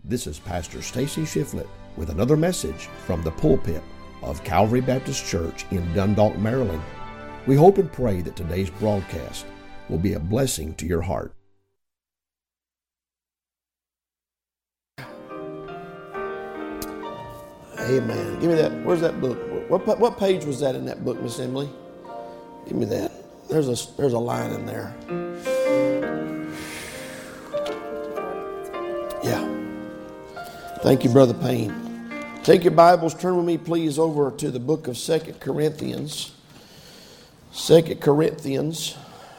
This is Pastor Stacy Shiflett with another message from the pulpit of Calvary Baptist Church in Dundalk, Maryland. We hope and pray that today's broadcast will be a blessing to your heart. Amen. Give me that. Where's that book? What page was that in that book, Miss Emily? Give me that. There's a line in there. Yeah. Thank you, Brother Payne. Take your Bibles, turn with me please over to the book of 2 Corinthians. 2 Corinthians.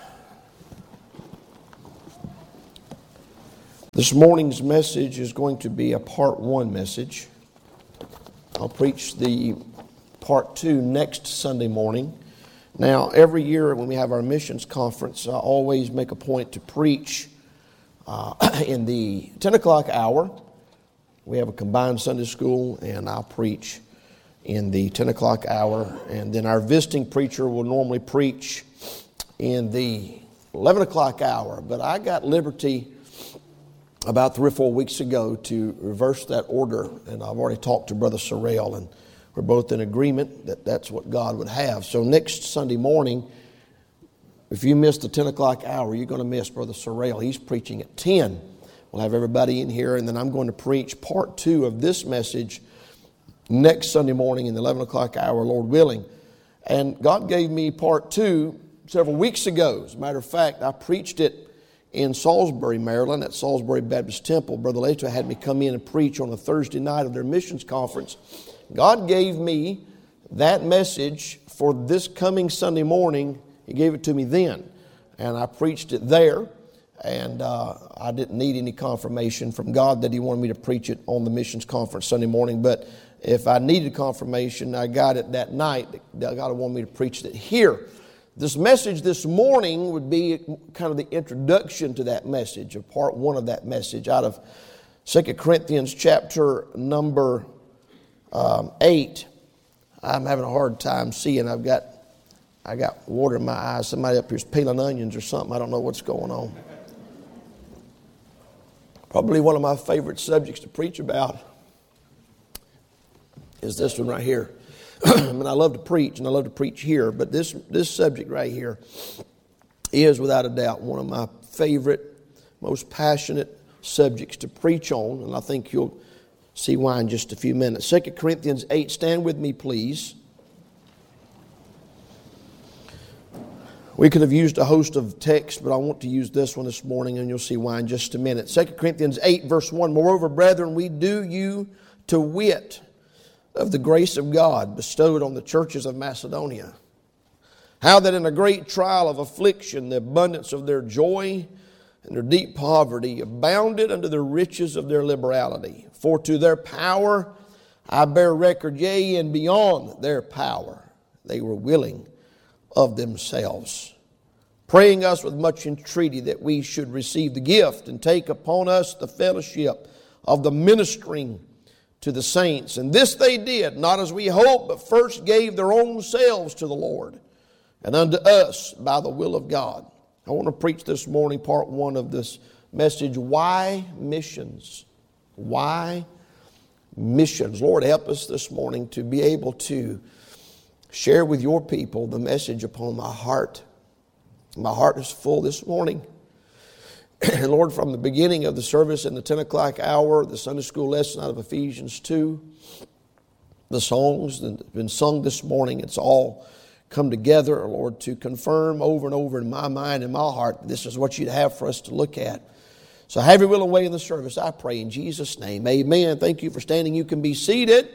This morning's message is going to be a part 1 message. I'll preach the part 2 next Sunday morning. Now, every year when we have our missions conference, I always make a point to preach in the 10 o'clock hour. We have a combined Sunday school, and I'll preach in the 10 o'clock hour. And then our visiting preacher will normally preach in the 11 o'clock hour. But I got liberty about 3 or 4 weeks ago to reverse that order. And I've already talked to Brother Sorrell, and we're both in agreement that that's what God would have. So next Sunday morning, if you miss the 10 o'clock hour, you're going to miss Brother Sorrell. He's preaching at 10. We'll have everybody in here, and then I'm going to preach part 2 of this message next Sunday morning in the 11 o'clock hour, Lord willing. And God gave me part 2 several weeks ago. As a matter of fact, I preached it in Salisbury, Maryland, at Salisbury Baptist Temple. Brother Lato had me come in and preach on a Thursday night of their missions conference. God gave me that message for this coming Sunday morning. He gave it to me then, and I preached it there. And I didn't need any confirmation from God that He wanted me to preach it on the missions conference Sunday morning. But if I needed confirmation, I got it that night. God wanted me to preach it here. This message this morning would be kind of the introduction to that message, or part 1 of that message, out of 2 Corinthians chapter number 8. I'm having a hard time seeing. I got water in my eyes. Somebody up here's peeling onions or something. I don't know what's going on. Probably one of my favorite subjects to preach about is this one right here. I mean, I love to preach, and I love to preach here, but this subject right here is without a doubt one of my favorite, most passionate subjects to preach on, and I think you'll see why in just a few minutes. 2 Corinthians 8, stand with me, please. We could have used a host of texts, but I want to use this one this morning, and you'll see why in just a minute. 2 Corinthians 8, verse 1, moreover, brethren, we do you to wit of the grace of God bestowed on the churches of Macedonia, how that in a great trial of affliction, the abundance of their joy and their deep poverty abounded unto the riches of their liberality. For to their power I bear record, yea, and beyond their power they were willing of themselves, praying us with much entreaty that we should receive the gift and take upon us the fellowship of the ministering to the saints. And this they did, not as we hoped, but first gave their own selves to the Lord and unto us by the will of God. I want to preach this morning part 1 of this message, why missions? Why missions? Lord, help us this morning to be able to share with your people the message upon my heart. My heart is full this morning. And Lord, from the beginning of the service in the 10 o'clock hour, the Sunday school lesson out of Ephesians 2, the songs that have been sung this morning, it's all come together, Lord, to confirm over and over in my mind and my heart that this is what you'd have for us to look at. So have your will and way in the service, I pray in Jesus' name. Amen. Thank you for standing. You can be seated.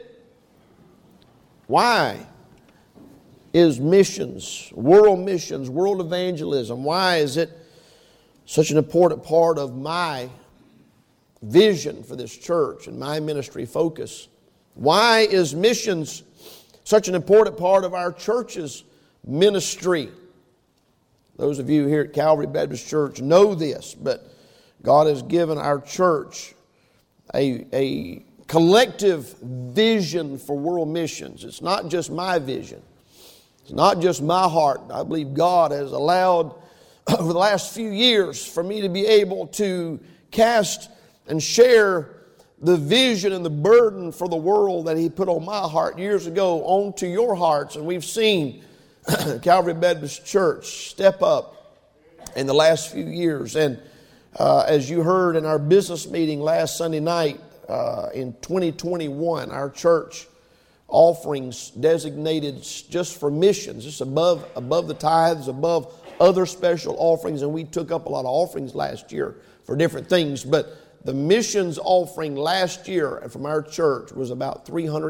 Why is missions, world evangelism, why is it such an important part of my vision for this church and my ministry focus? Why is missions such an important part of our church's ministry? Those of you here at Calvary Baptist Church know this, but God has given our church a collective vision for world missions. It's not just my vision. It's not just my heart. I believe God has allowed over the last few years for me to be able to cast and share the vision and the burden for the world that He put on my heart years ago onto your hearts. And we've seen Calvary Baptist Church step up in the last few years. And as you heard in our business meeting last Sunday night, in 2021, our church offerings designated just for missions, just above the tithes, above other special offerings. And we took up a lot of offerings last year for different things. But the missions offering last year from our church was about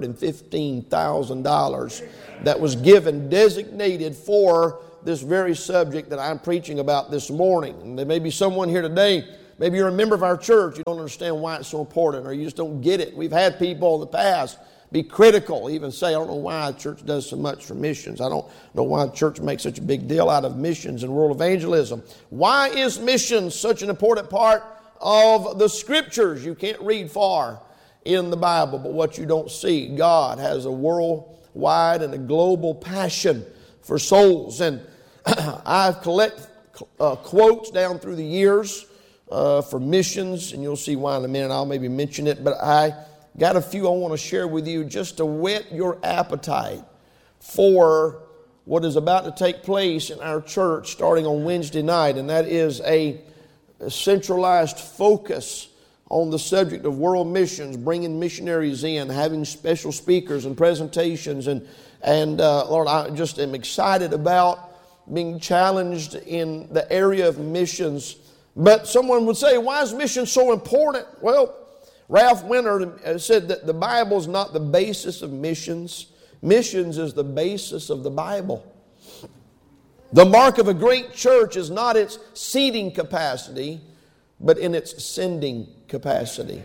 $315,000 that was given, designated for this very subject that I'm preaching about this morning. And there may be someone here today, maybe you're a member of our church, you don't understand why it's so important, or you just don't get it. We've had people in the past be critical, even say, I don't know why the church does so much for missions. I don't know why the church makes such a big deal out of missions and world evangelism. Why is missions such an important part of the Scriptures? You can't read far in the Bible, but what you don't see, God has a worldwide and a global passion for souls. And I've collected quotes down through the years for missions, and you'll see why in a minute. I'll maybe mention it, but I got a few I want to share with you just to whet your appetite for what is about to take place in our church starting on Wednesday night, and that is a centralized focus on the subject of world missions, bringing missionaries in, having special speakers and presentations. And Lord, I just am excited about being challenged in the area of missions. But someone would say, why is mission so important? Well, Ralph Winter said that the Bible is not the basis of missions. Missions is the basis of the Bible. The mark of a great church is not its seating capacity, but in its sending capacity.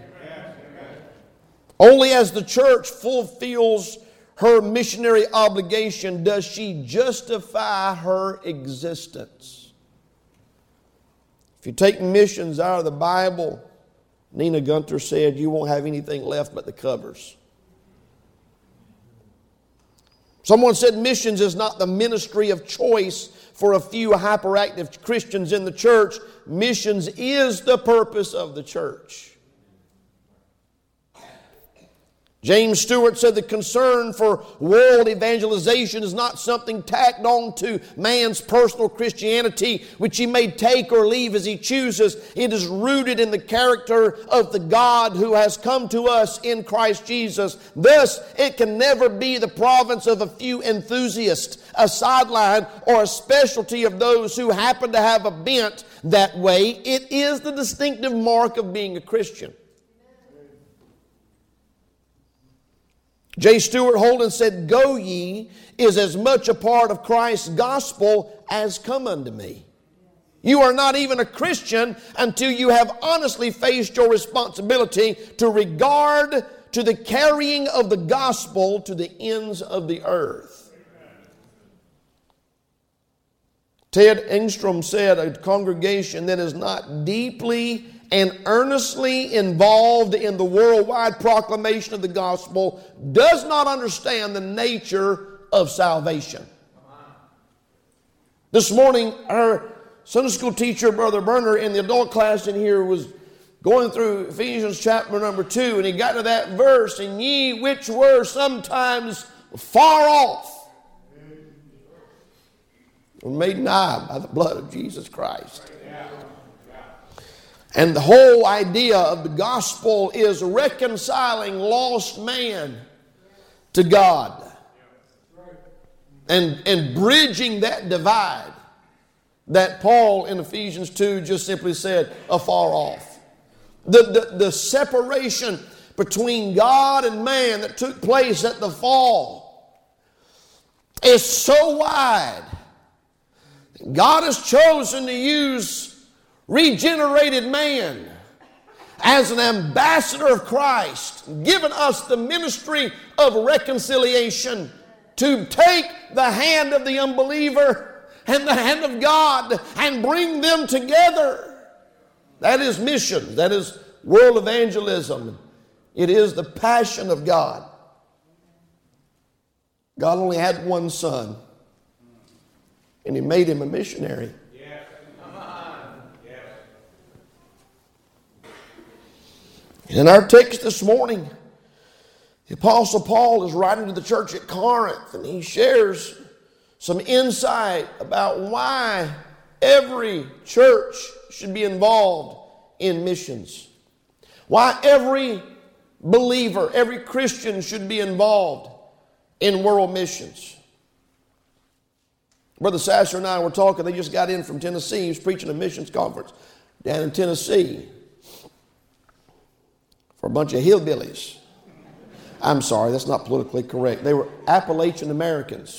Only as the church fulfills her missionary obligation does she justify her existence. If you take missions out of the Bible, Nina Gunter said, you won't have anything left but the covers. Someone said missions is not the ministry of choice for a few hyperactive Christians in the church. Missions is the purpose of the church. James Stewart said the concern for world evangelization is not something tacked on to man's personal Christianity, which he may take or leave as he chooses. It is rooted in the character of the God who has come to us in Christ Jesus. Thus, it can never be the province of a few enthusiasts, a sideline, or a specialty of those who happen to have a bent that way. It is the distinctive mark of being a Christian. J. Stuart Holden said, "Go ye is as much a part of Christ's gospel as come unto me." You are not even a Christian until you have honestly faced your responsibility to regard to the carrying of the gospel to the ends of the earth. Ted Engstrom said, a congregation that is not deeply and earnestly involved in the worldwide proclamation of the gospel does not understand the nature of salvation. This morning, our Sunday school teacher, Brother Berner, in the adult class in here was going through Ephesians chapter number 2, and he got to that verse, "And ye which were sometimes far off were made nigh by the blood of Jesus Christ." And the whole idea of the gospel is reconciling lost man to God and bridging that divide that Paul in Ephesians 2 just simply said, afar off. The separation between God and man that took place at the fall is so wide. God has chosen to use regenerated man as an ambassador of Christ, given us the ministry of reconciliation to take the hand of the unbeliever and the hand of God and bring them together. That is mission. That is world evangelism. It is the passion of God. God only had one son, and He made him a missionary. In our text this morning, the Apostle Paul is writing to the church at Corinth, and he shares some insight about why every church should be involved in missions. Why every believer, every Christian should be involved in world missions. Brother Sasser and I were talking. They just got in from Tennessee. He was preaching a missions conference down in Tennessee for a bunch of hillbillies. I'm sorry, that's not politically correct. They were Appalachian Americans.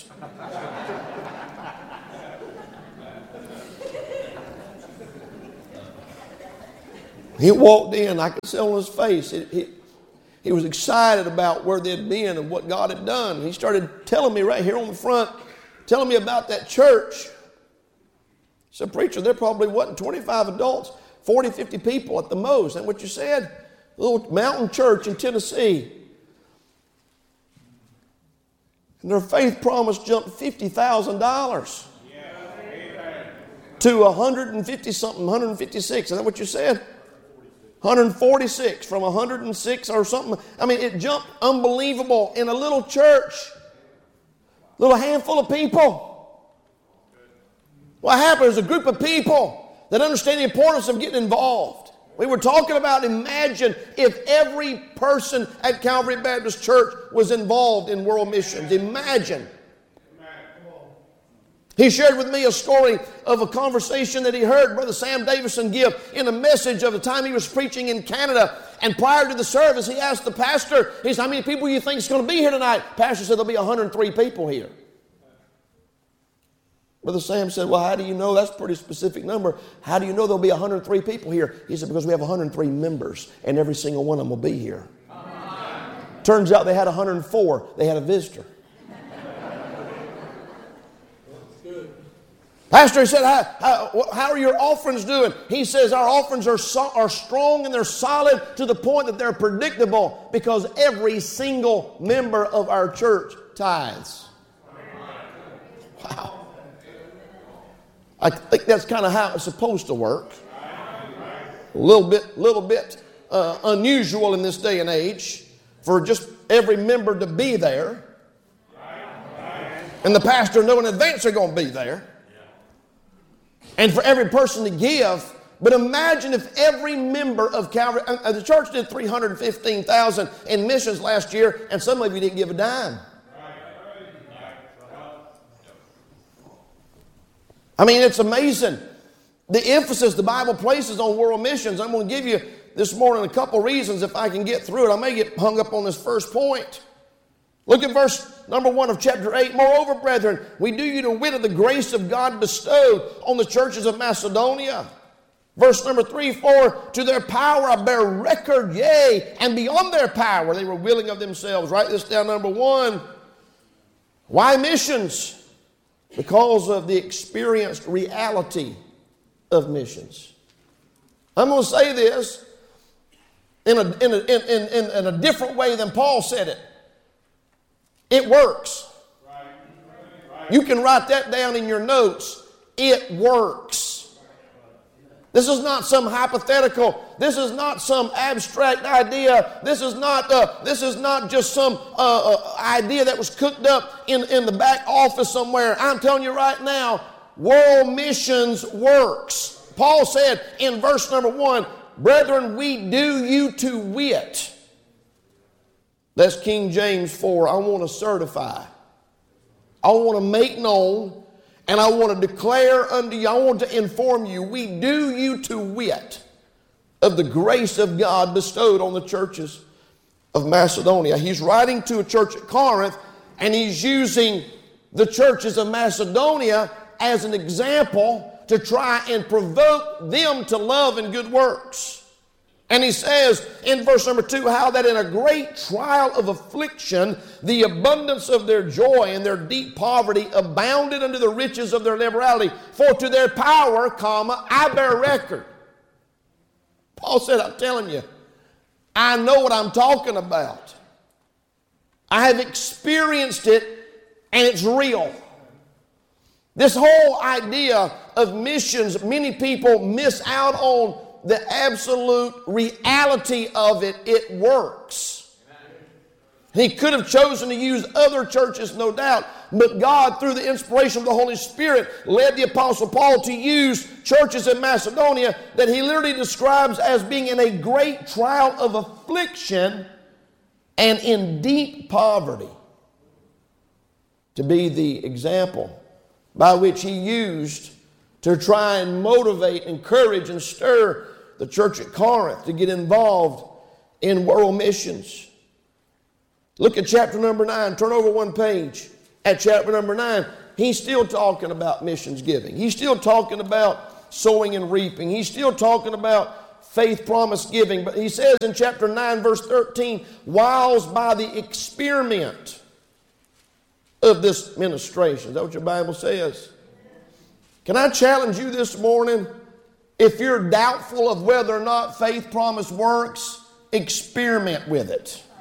He walked in, I could see on his face, he was excited about where they'd been and what God had done. He started telling me right here on the front, telling me about that church. He said, preacher, there probably wasn't 25 adults, 40, 50 people at the most. Isn't that what you said? A little mountain church in Tennessee. And their faith promise jumped $50,000 to 150-something, 156. Isn't that what you said? 146 from 106 or something. I mean, it jumped unbelievable in a little church. Little handful of people. What happened is a group of people that understand the importance of getting involved. We were talking about, imagine if every person at Calvary Baptist Church was involved in world missions. Imagine. He shared with me a story of a conversation that he heard Brother Sam Davison give in a message of the time he was preaching in Canada. And prior to the service, he asked the pastor, he said, how many people do you think is going to be here tonight? Pastor said, there'll be 103 people here. Brother Sam said, well, how do you know? That's a pretty specific number. How do you know there'll be 103 people here? He said, because we have 103 members, and every single one of them will be here. Turns out they had 104. They had a visitor. Pastor, he said, how are your offerings doing? He says, our offerings are strong and they're solid to the point that they're predictable because every single member of our church tithes. Wow. I think that's kind of how it's supposed to work. A little bit unusual in this day and age for just every member to be there. And the pastor know in advance they're going to be there. And for every person to give. But imagine if every member of Calvary, the church did $315,000 in missions last year, and some of you didn't give a dime. I mean, it's amazing the emphasis the Bible places on world missions. I'm going to give you this morning a couple reasons if I can get through it. I may get hung up on this first point. Look at verse number 1 of chapter 8. Moreover, brethren, we do you to wit of the grace of God bestowed on the churches of Macedonia. Verse number 3, for to their power I bear record, yea, and beyond their power they were willing of themselves. Write this down, number 1. Why missions? Because of the experienced reality of missions. I'm going to say this in a different way than Paul said it. It works. You can write that down in your notes. It works. This is not some hypothetical. This is not some abstract idea. This is not just some idea that was cooked up in the back office somewhere. I'm telling you right now, world missions works. Paul said in verse number 1, brethren, we do you to wit. That's King James 4. I want to certify. I want to make known, and I want to declare unto you, I want to inform you, we do you to wit of the grace of God bestowed on the churches of Macedonia. He's writing to a church at Corinth, and he's using the churches of Macedonia as an example to try and provoke them to love and good works. And he says in verse number 2, how that in a great trial of affliction, the abundance of their joy and their deep poverty abounded unto the riches of their liberality. For to their power, I bear record. Paul said, I'm telling you, I know what I'm talking about. I have experienced it, and it's real. This whole idea of missions, many people miss out on the absolute reality of it, it works. He could have chosen to use other churches, no doubt, but God, through the inspiration of the Holy Spirit, led the Apostle Paul to use churches in Macedonia that he literally describes as being in a great trial of affliction and in deep poverty, to be the example by which he used to try and motivate, encourage, and stir the church at Corinth to get involved in world missions. Look at chapter number 9. Turn over one page. At chapter number 9, he's still talking about missions giving. He's still talking about sowing and reaping. He's still talking about faith promise giving. But he says in chapter 9, verse 13, whiles by the experiment of this ministration. Is that what your Bible says? Can I challenge you this morning? If you're doubtful of whether or not faith promise works, experiment with it.